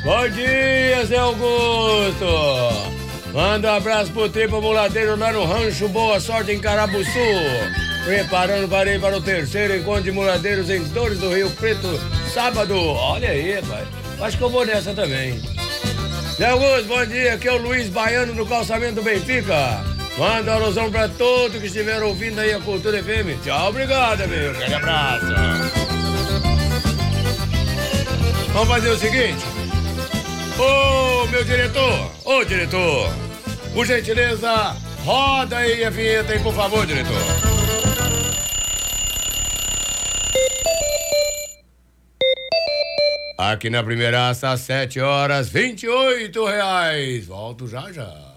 Bom dia, Zé Augusto. Manda um abraço pro Tripa Muladeiro lá no Rancho Boa Sorte, em Carabuçu. Preparando para ir para o terceiro encontro de muladeiros em Torres do Rio Preto, sábado. Olha aí, pai. Acho que eu vou nessa também. Zé Augusto, bom dia. Aqui é o Luiz Baiano do calçamento do Benfica. Manda uma alusão para todos que estiveram ouvindo aí a Cultura FM. Tchau, obrigado, amigo. Aquele abraço. Vamos fazer o seguinte. Ô, meu diretor. Ô, diretor. Por gentileza, roda aí a vinheta aí, por favor, diretor. Aqui na Primeiraça, às 7h28. Volto já já.